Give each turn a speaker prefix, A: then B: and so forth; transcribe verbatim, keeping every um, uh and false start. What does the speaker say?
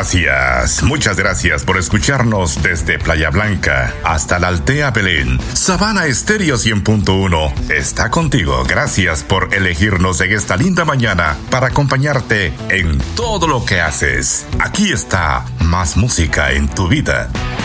A: Gracias, muchas gracias por escucharnos desde Playa Blanca hasta la Altea Belén. Sabana Estéreo cien punto uno está contigo. Gracias por elegirnos en esta linda mañana para acompañarte en todo lo que haces. Aquí está más música en tu vida.